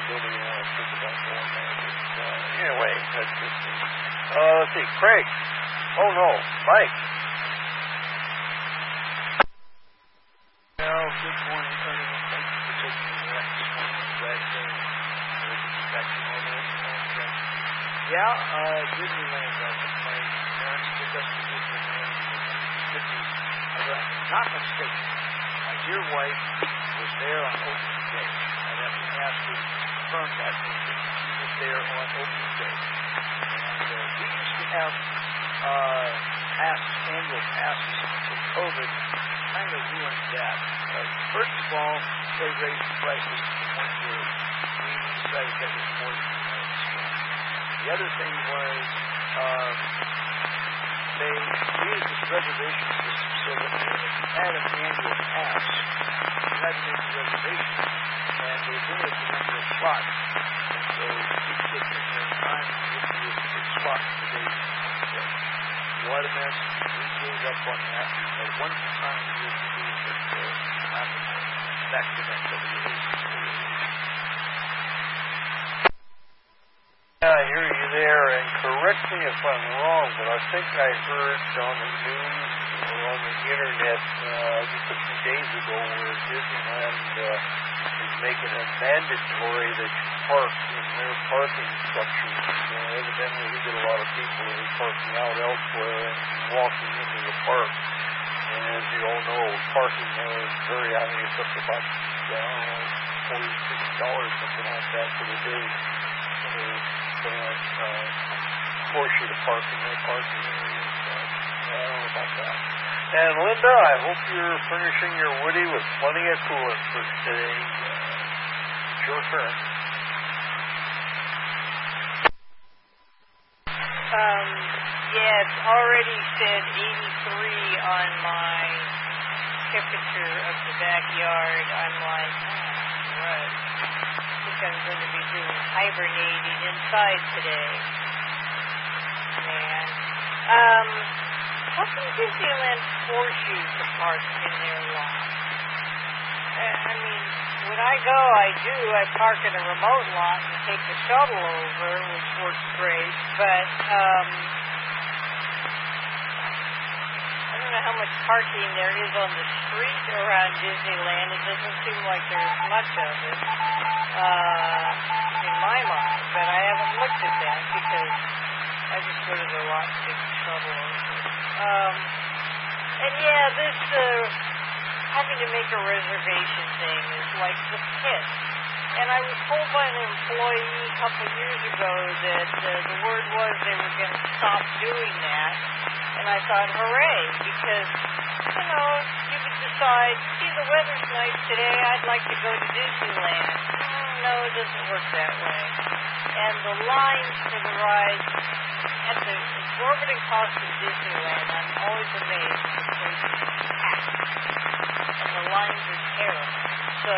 don't even want to think about going there. But, anyway, that's just me. Let's see, Craig. Oh no, Mike. Well, good morning, everyone. Thank you for taking me back this morning. I'm glad to be back to normal. Yeah, Disneyland, my parents took us to Disneyland in the 50s. Not mistaken. My dear wife was there on opening day. I'd have to ask her to confirm that, but she was there on opening day. And we used to have annual passes until COVID kind of ruined that. First of all, they raised the prices to the point where we decided that was more than we wanted to spend. The other thing was they used this reservation system so that if you had an annual pass, you had to make a reservation, and they limited the number of slots. And so you could get in there in time and get to a slot for the day. What a mess. We gave up on that. We had one time to do it, but not back to that WACC. I hear you there, and correct me if I'm wrong, but I think I heard on the news or on the internet just a few days ago where Disneyland is making it mandatory that you park in their parking structures. Evidently, we get a lot of people who are parking out elsewhere and walking into the park. And as you all know, parking there is very high. It's up to about $46, something like that for the day. So they force you to park in their parking areas. I don't know about that. And Linda, I hope you're furnishing your Woody with plenty of coolant for today. It's your turn. Yeah, it's already said 83 on my temperature of the backyard. I'm like, right. I think I'm going to be doing hibernating inside today. Man. How can Disneyland force you to park in their lot? I mean, when I go, I park in a remote lot and take the shuttle over, which works great, but I don't know how much parking there is on the street around Disneyland. It doesn't seem like there's much of it in my mind, but I haven't looked at that because I just go to the lot and take the shuttle over. And yeah, this having to make a reservation thing is like the pit. And I was told by an employee a couple of years ago that the word was they were going to stop doing that. And I thought, hooray, because, you could decide, see, the weather's nice today, I'd like to go to Disneyland. No, it doesn't work that way. And the lines for the rides at the exorbitant cost of Disneyland, I'm always amazed at the place is packed. And the lines are terrible. So,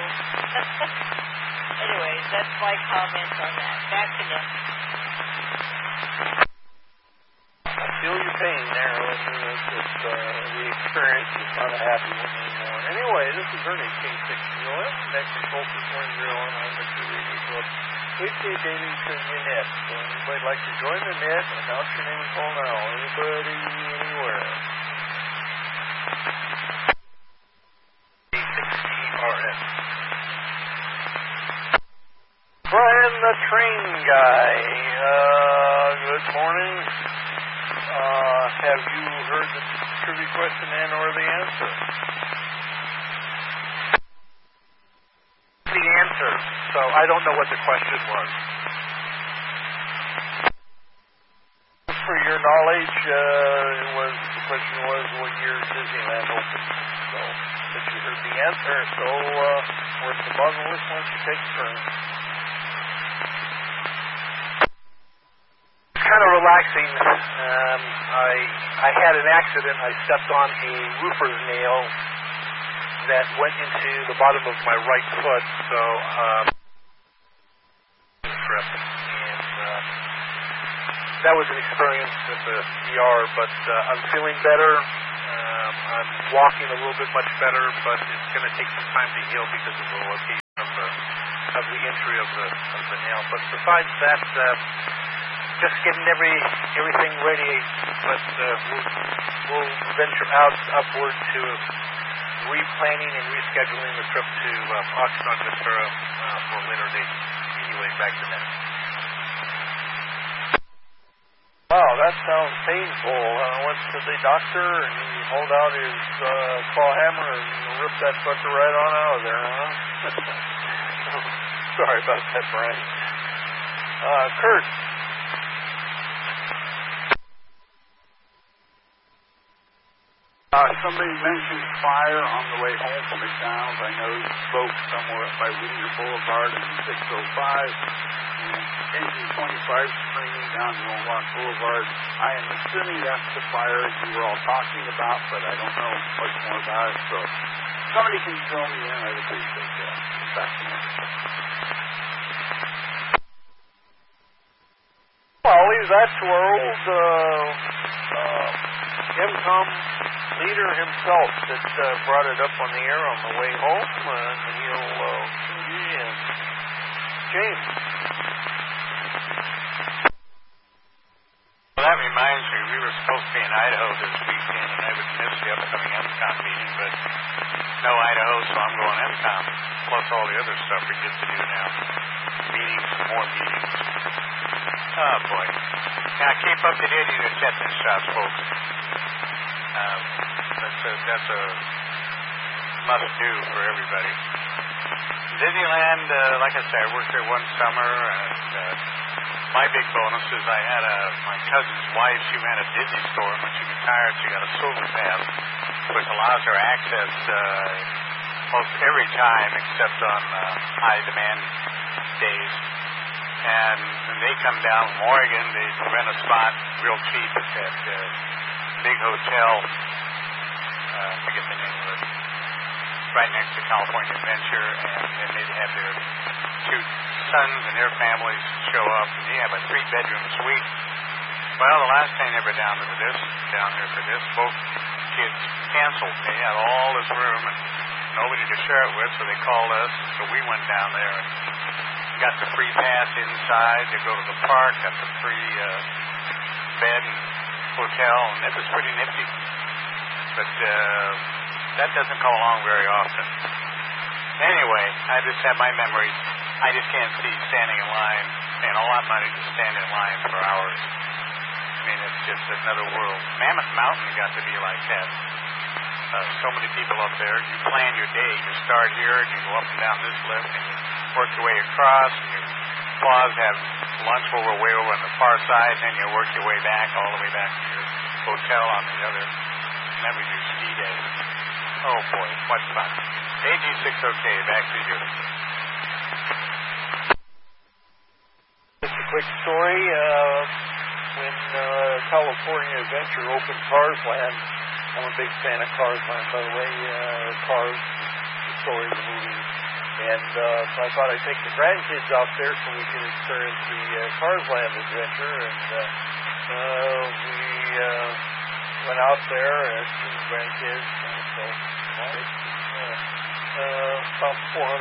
anyways, that's my comments on that. Back to them. I feel your pain there, Linda. The experience is not a happy one anymore. Anyway, this is Ernie, K601, Net Control 2.0, and I'm Mr. Radio Club. Weekday daily net. So anybody like to join the net, announce your name and call now. Anybody, anywhere. K6TRS. Brian the Train Guy. Good morning. Have you heard the trivia question and or the answer? The answer. So I don't know what the question was. For your knowledge, the question was what year Disneyland opened. So, but you heard the answer. So, where's the buzzer list? Why don't you take a turn? Kind of relaxing. I had an accident. I stepped on a roofer's nail that went into the bottom of my right foot. So, trip, and that was an experience at the ER. But I'm feeling better. I'm walking a little bit much better, but it's going to take some time to heal because of the location of the of the entry of the nail. But besides that, just getting everything ready. But we'll venture upward to replanning and rescheduling the trip to Oxnard, Ventura for a later date. Anyway, back to that. Wow, that sounds painful. I went to the doctor and he pulled out his claw hammer and ripped that sucker right on out of there, huh? Sorry about that, Brian. Kurt. Somebody mentioned fire on the way home from McDonald's. I know he spoke somewhere up by Whittier Boulevard and 605 and 1825 springing down to Rock Boulevard. I am assuming that's the fire you were all talking about, but I don't know much more about it. So somebody can fill me in. I'd appreciate that. Back to you. Well, I'll leave that to our old MCOM leader himself that brought it up on the air on the way home, and he'll and James. Well, that reminds me, we were supposed to be in Idaho this weekend, and I would miss the upcoming MCOM meeting, but no Idaho, so I'm going MCOM, plus all the other stuff we get to do now. Meetings, more meetings. Oh, boy. Now, keep up to date on your tetanus shots, folks. That's a must-do for everybody. Disneyland, like I said, I worked there one summer, and my big bonus is I had my cousin's wife, she ran a Disney store, and when she retired, she got a silver pass, which allows her access most every time except on high-demand days. And when they come down from Oregon, they rent a spot real cheap at that big hotel. I forget the name of it. Right next to California Adventure, and then they'd have their two sons and their families show up, and they have a 3-bedroom suite. Well, the last time they were down there for this, both kids canceled. They had all this room and nobody to share it with, so they called us. So we went down there and got the free pass inside to go to the park, got the free bed and hotel, and it was pretty nifty. But that doesn't come along very often. Anyway, I just have my memories. I just can't see standing in line, paying a lot of money to stand in line for hours. I mean, it's just another world. Mammoth Mountain got to be like that. So many people up there. You plan your day. You start here, and you go up and down this lift, and you work your way across, and your claws have lunch way over on the far side, and you work your way back, all the way back to your hotel on the other. And that was your ski day. Oh, boy, what fun. AG6OK, back to you. Just a quick story. When California Adventure opened Carsland, I'm a big fan of Carsland, by the way. Cars, the story of the movie. And so I thought I'd take the grandkids out there so we could experience the Carsland adventure. And we went out there as two grandkids. So about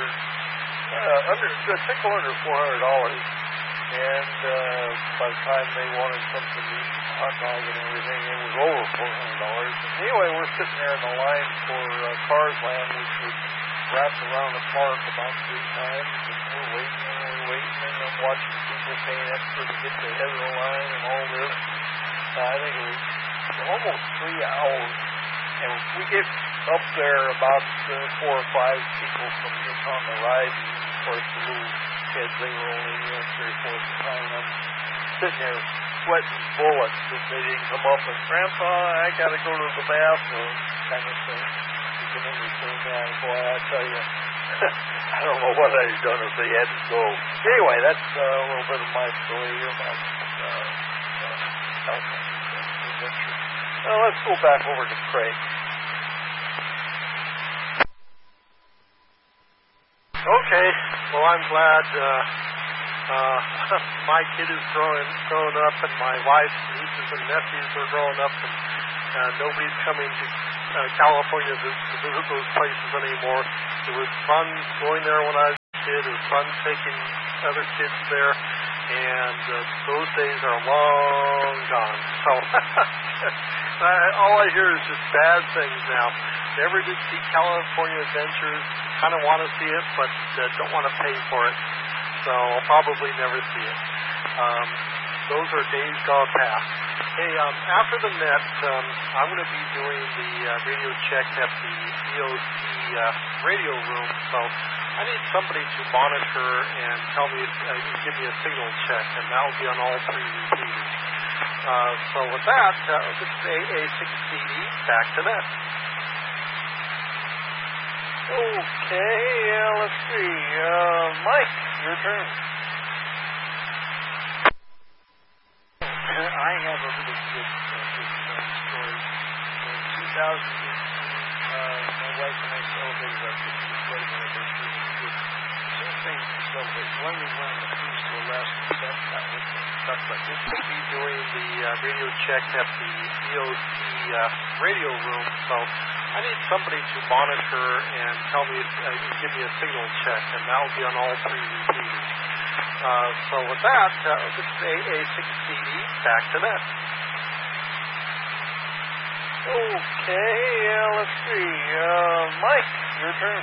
$400, under $400. And by the time they wanted something to eat, hot dog and everything, it was over $400. Anyway, we're sitting there in the line for Carsland, which was wrapped around the park about 3 times, and we're waiting, and I'm watching people paying extra to get to the head of the line and all this. I think it was almost 3 hours. And we get up there about 4 or 5 people from just on the ride, and of course the little kids, they were only 3 or 4 at the time. I'm sitting there sweating bullets that they didn't come up and, Grandpa, I got to go to the bathroom, kind of thing. You can understand that. Boy, I tell you, I don't know what I'd have done if they hadn't go. Anyway, that's a little bit of my story about adventure. Well, let's go back over to Craig. Okay, well, I'm glad my kid is growing up, and my wife's nieces and nephews are growing up, and nobody's coming to California to visit those places anymore. It was fun going there when I was kid. It was fun taking other kids there, and those days are long gone. So all I hear is just bad things now. Never did see California Adventures. Kind of want to see it, but don't want to pay for it. So I'll probably never see it. Those are days gone past. Hey, after the Met, I'm going to be doing the radio check at the DOC radio room. So I need somebody to monitor and tell me, give me a signal check, and that will be on all 3 receivers. So with that, this is AA6CD, back to Met. Okay, let's see. Mike, your turn. I have a really good story. In 2018, my wife and I celebrated our 50th wedding anniversary. We did 2 things to celebrate. One, we went on a cruise to Alaska. That was talk about this. We'll be doing the radio check at the DOC radio room. So I need somebody to monitor and tell me, give me a signal check, and that will be on all 3 receivers. So with that, this is AA6CD, back to Met. Okay, let's see. Mike, your turn.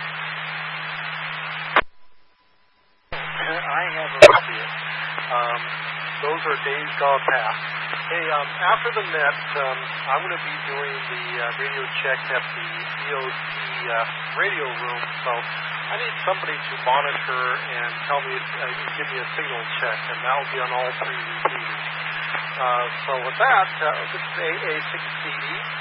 I have a those are days gone past. Hey, after the Met, I'm going to be doing the radio check at the DOC radio room. So I need somebody to monitor and tell me, give me a signal check, and that will be on all 3 receivers. So with that, this is AA6CD.